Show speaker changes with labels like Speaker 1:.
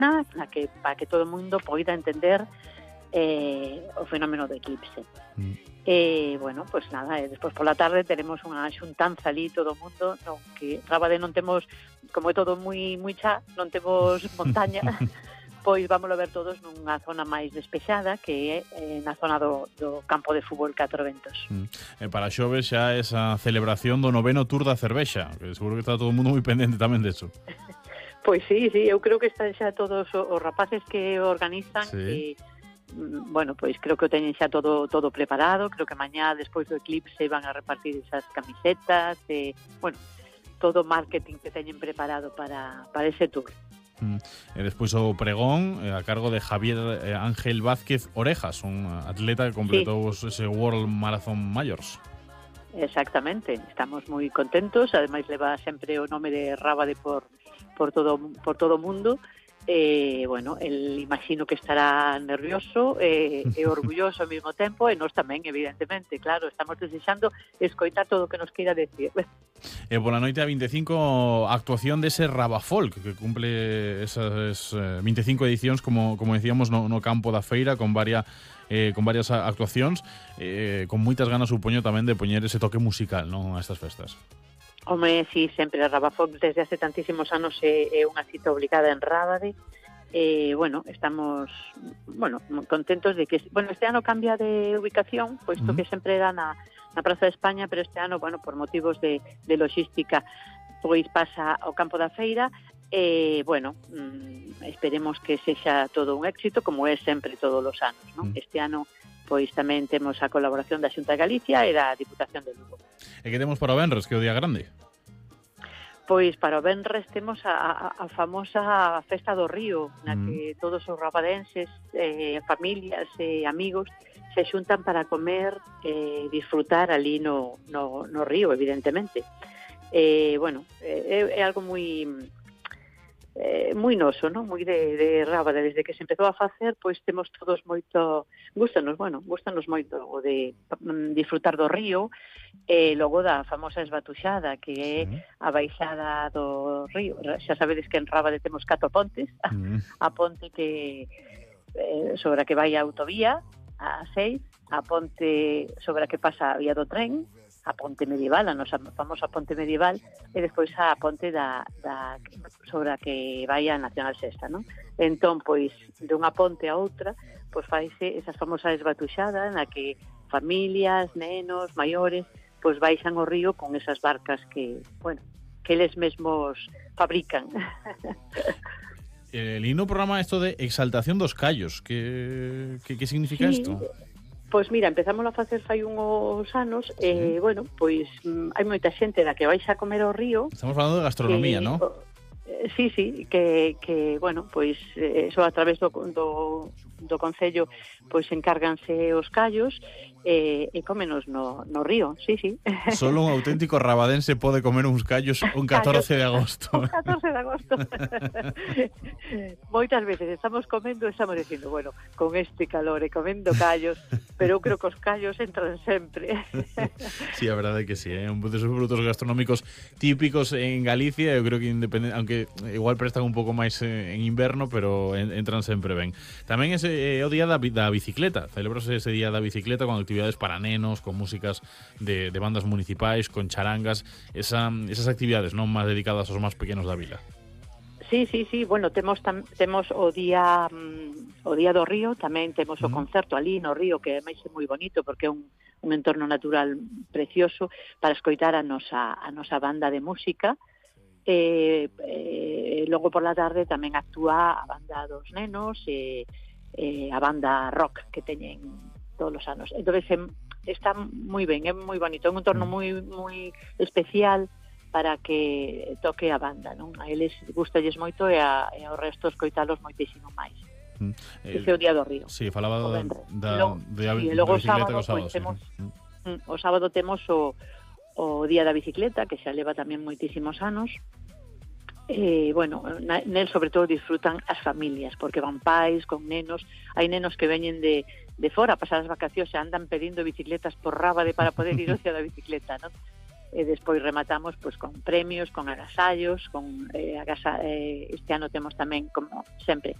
Speaker 1: na que para que todo o mundo poida entender o fenómeno do eclipse. Bueno, pues nada, despois pola tarde teremos unha xuntanza ali todo o mundo, no que Rábade non temos, como é todo moi xa, non temos montaña, pois vámoslo ver todos nunha zona máis despexada, que é na zona do campo de fútbol Catro Ventos.
Speaker 2: Para xoves xa esa celebración do 9º Tour da Cervexa, que seguro que está todo o mundo moi pendente tamén deso.
Speaker 1: Pois sí, eu creo que están xa todos os rapaces que organizan,
Speaker 2: sí.
Speaker 1: Bueno, pois creo que o teñen xa todo preparado, creo que mañá, despois do eclipse, van a repartir esas camisetas, bueno, todo o marketing que teñen preparado para ese tour.
Speaker 2: E despois o pregón a cargo de Javier Ángel Vázquez Orejas, un atleta que completou ese World Marathon Majors.
Speaker 1: Exactamente, estamos moi contentos, ademais leva sempre o nome de Rábade por todo o mundo. Bueno, el imagino que estará nervioso e orgulloso ao mesmo tempo, e nós tamén, evidentemente, claro, estamos desexando escoitar todo o que nos queira decir.
Speaker 2: E pola noite a 25 actuación dese Rabafolk, que cumple esas 25 edicións, como decíamos, no campo da feira, con varias actuacións, con moitas ganas, supoño, tamén de poñer ese toque musical, non, a estas festas.
Speaker 1: Home, sí, sempre a Rabafolk desde hace tantísimos anos é unha cita obligada en Rábade. Bueno, estamos contentos de que este ano cambia de ubicación, pois que sempre era na Praza de España, pero este ano, por motivos de logística, pois pasa ao campo da feira. Bueno, esperemos que sexa todo un éxito, como é sempre todos os anos, non? Este ano pois tamén temos a colaboración da Xunta de Galicia e da Diputación de Lugo.
Speaker 2: E que temos para o venres, que é o día grande?
Speaker 1: Pois para o venres temos a famosa Festa do Río, na que todos os rabadenses, familias e amigos se xuntan para comer e disfrutar ali no río, evidentemente. Bueno, é algo moi noso, non? Moi de Rábade, desde que se empezou a facer, pois temos todos moito, gustanos moito o de disfrutar do río, e logo da famosa esbatuxada, que é a baixada do río. Xa sabedes que en Rábade temos 4 pontes, a ponte que sobre a que vai a autovía, a 6, a ponte sobre a que pasa a vía do tren, a ponte medieval, a nosa famosa ponte medieval, e despois a ponte sobre a que vai a Nacional Sexta, non? Entón, pois, dunha ponte a outra, pois faise esa famosa esbatuxada na que familias, nenos, maiores, pois baixan o río con esas barcas que eles mesmos fabrican.
Speaker 2: Lindo programa isto de exaltación dos callos, que significa isto?
Speaker 1: Pois mira, empezamos a facer fai uns anos, bueno, pois hai moita xente da que baixa a comer ao río.
Speaker 2: Estamos falando de gastronomía, non?
Speaker 1: Sí, que bueno, pois eso a través do Concello, pois encárganse os callos e cómenos no río, sí.
Speaker 2: Solo un auténtico rabadense pode comer uns callos un 14 de agosto.
Speaker 1: Un 14 de agosto. Moitas veces estamos comendo e estamos dicindo, bueno, con este calor e comendo callos, pero eu creo que os callos entran sempre.
Speaker 2: Sí, a verdade é que sí, un desos produtos gastronómicos típicos en Galicia, eu creo que independente, aunque igual prestan un pouco máis en inverno, pero entran sempre ben. Tamén é o día da bicicleta, celebrase ese día da bicicleta con actividades para nenos, con músicas de bandas municipais, con charangas, esas actividades non máis dedicadas aos máis pequenos da vila.
Speaker 1: Sí, bueno, temos o día do río, tamén temos o concerto ali no río, que é máis moi bonito porque é un entorno natural precioso para escoitar a nosa banda de música. Logo por la tarde tamén actúa a banda dos nenos e a banda rock que teñen todos os anos. Entón está moi ben, é moi bonito, é un entorno moi especial para que toque a banda, non? A eles gustalles moito e ao resto escoitalos moitísimo máis. Ese é o día do río.
Speaker 2: Sí, falaba da
Speaker 1: logo
Speaker 2: bicicleta
Speaker 1: o sábado, o sábado temos o día da bicicleta, que xa leva tamén moitísimos anos. Bueno, nel sobre todo disfrutan as familias, porque van pais con nenos, hai nenos que veñen de fora a pasar as vacacións e andan pedindo bicicletas por Rábade para poder ir ao día da bicicleta, non? e despois rematamos pois con premios, con agasallos, con este ano temos tamén, como sempre,